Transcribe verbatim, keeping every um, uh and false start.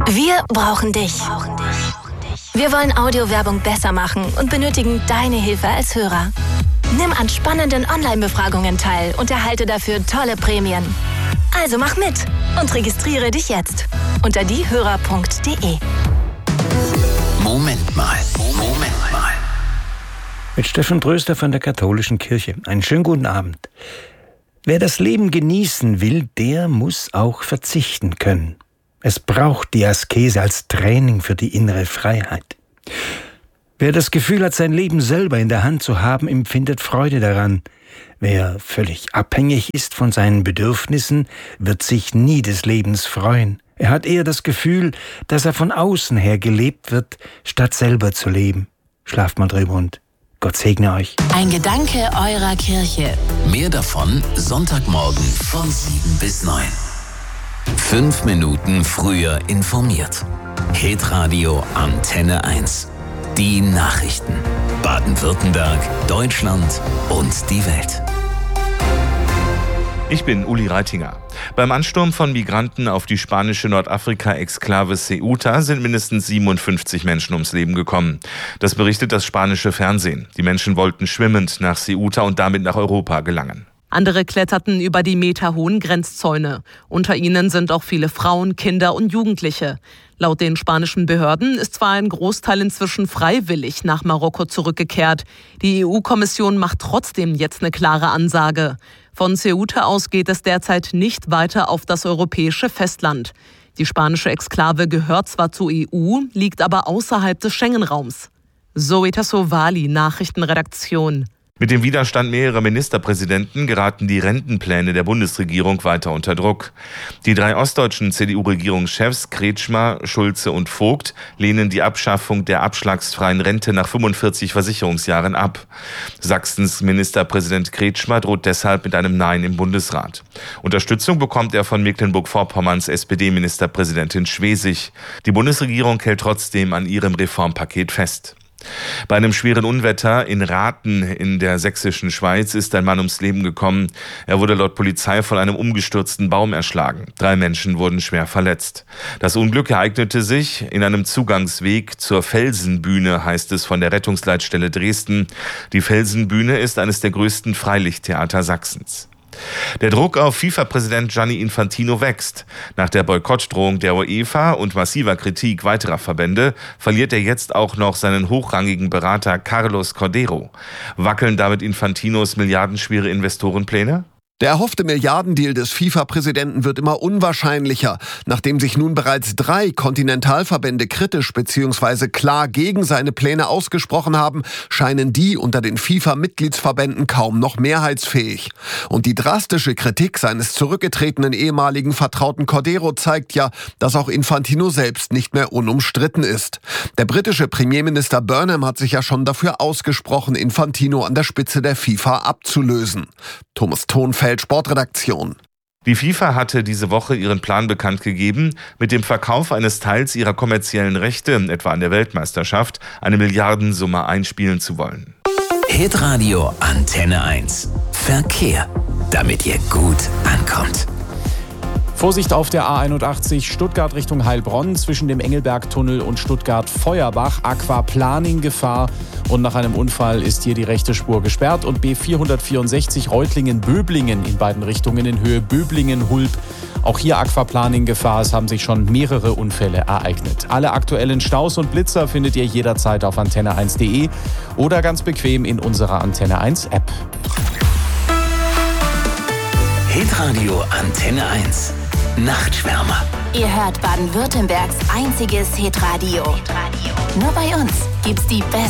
Wir brauchen dich. Wir wollen Audiowerbung besser machen und benötigen deine Hilfe als Hörer. Nimm an spannenden Online-Befragungen teil und erhalte dafür tolle Prämien. Also mach mit und registriere dich jetzt unter diehörer punkt de. Moment mal, Moment mal. Mit Steffen Tröster von der Katholischen Kirche. Einen schönen guten Abend. Wer das Leben genießen will, der muss auch verzichten können. Es braucht die Askese als Training für die innere Freiheit. Wer das Gefühl hat, sein Leben selber in der Hand zu haben, empfindet Freude daran. Wer völlig abhängig ist von seinen Bedürfnissen, wird sich nie des Lebens freuen. Er hat eher das Gefühl, dass er von außen her gelebt wird, statt selber zu leben. Schlaft mal drüber und Gott segne euch. Ein Gedanke eurer Kirche. Mehr davon Sonntagmorgen von sieben bis neun. Fünf Minuten früher informiert. Hitradio Antenne eins. Die Nachrichten. Baden-Württemberg, Deutschland und die Welt. Ich bin Uli Reitinger. Beim Ansturm von Migranten auf die spanische Nordafrika-Exklave Ceuta sind mindestens siebenundfünfzig Menschen ums Leben gekommen. Das berichtet das spanische Fernsehen. Die Menschen wollten schwimmend nach Ceuta und damit nach Europa gelangen. Andere kletterten über die meterhohen Grenzzäune. Unter ihnen sind auch viele Frauen, Kinder und Jugendliche. Laut den spanischen Behörden ist zwar ein Großteil inzwischen freiwillig nach Marokko zurückgekehrt. Die E U-Kommission macht trotzdem jetzt eine klare Ansage. Von Ceuta aus geht es derzeit nicht weiter auf das europäische Festland. Die spanische Exklave gehört zwar zur E U, liegt aber außerhalb des Schengen-Raums. Zoe Tassovali, Nachrichtenredaktion. Mit dem Widerstand mehrerer Ministerpräsidenten geraten die Rentenpläne der Bundesregierung weiter unter Druck. Die drei ostdeutschen C D U-Regierungschefs Kretschmer, Schulze und Vogt lehnen die Abschaffung der abschlagsfreien Rente nach fünfundvierzig Versicherungsjahren ab. Sachsens Ministerpräsident Kretschmer droht deshalb mit einem Nein im Bundesrat. Unterstützung bekommt er von Mecklenburg-Vorpommerns S P D-Ministerpräsidentin Schwesig. Die Bundesregierung hält trotzdem an ihrem Reformpaket fest. Bei einem schweren Unwetter in Rathen in der sächsischen Schweiz ist ein Mann ums Leben gekommen. Er wurde laut Polizei von einem umgestürzten Baum erschlagen. Drei Menschen wurden schwer verletzt. Das Unglück ereignete sich in einem Zugangsweg zur Felsenbühne, heißt es von der Rettungsleitstelle Dresden. Die Felsenbühne ist eines der größten Freilichttheater Sachsens. Der Druck auf FIFA-Präsident Gianni Infantino wächst. Nach der Boykottdrohung der UEFA und massiver Kritik weiterer Verbände verliert er jetzt auch noch seinen hochrangigen Berater Carlos Cordeiro. Wackeln damit Infantinos milliardenschwere Investorenpläne? Der erhoffte Milliardendeal des FIFA-Präsidenten wird immer unwahrscheinlicher. Nachdem sich nun bereits drei Kontinentalverbände kritisch bzw. klar gegen seine Pläne ausgesprochen haben, scheinen die unter den FIFA-Mitgliedsverbänden kaum noch mehrheitsfähig. Und die drastische Kritik seines zurückgetretenen ehemaligen Vertrauten Cordeiro zeigt ja, dass auch Infantino selbst nicht mehr unumstritten ist. Der britische Premierminister Burnham hat sich ja schon dafür ausgesprochen, Infantino an der Spitze der FIFA abzulösen. Thomas Thonfeld, Sportredaktion. Die FIFA hatte diese Woche ihren Plan bekannt gegeben, mit dem Verkauf eines Teils ihrer kommerziellen Rechte, etwa an der Weltmeisterschaft, eine Milliardensumme einspielen zu wollen. Hitradio Antenne eins. Verkehr, damit ihr gut ankommt. Vorsicht auf der A einundachtzig Stuttgart Richtung Heilbronn zwischen dem Engelbergtunnel und Stuttgart-Feuerbach. Aquaplaning-Gefahr und nach einem Unfall ist hier die rechte Spur gesperrt. Und B vierhundertvierundsechzig Reutlingen-Böblingen in beiden Richtungen in Höhe Böblingen-Hulb. Auch hier Aquaplaning-Gefahr. Es haben sich schon mehrere Unfälle ereignet. Alle aktuellen Staus und Blitzer findet ihr jederzeit auf antenne eins punkt de oder ganz bequem in unserer Antenne eins App. Hitradio Antenne eins. Nachtschwärmer. Ihr hört Baden-Württembergs einziges Hitradio. Nur bei uns gibt's die besten